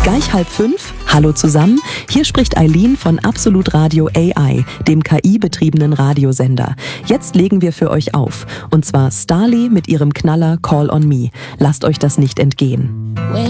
Gleich 4:30. Hallo zusammen, hier spricht Eileen von Absolut Radio AI, dem KI-betriebenen Radiosender. Jetzt legen wir für euch auf, und zwar Starly mit ihrem Knaller Call on Me. Lasst euch das nicht entgehen.